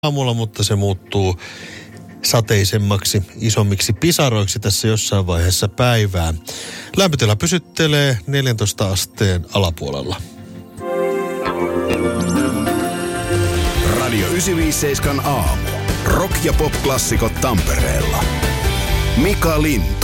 aamulla, mutta se muuttuu sateisemmaksi, isommiksi pisaroiksi tässä jossain vaiheessa päivää. Lämpötila pysyttelee 14 asteen alapuolella. Radio 957 aamu. Rock- ja pop-klassikot Tampereella. Mika Lind.